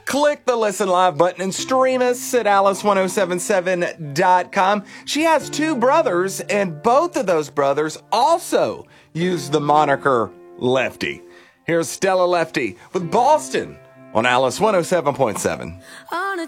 Click the Listen Live button and stream us at alice1077.com. She has two brothers, and both of those brothers also use the moniker Lefty. Here's Stella Lefty with Boston on Alice 107.7.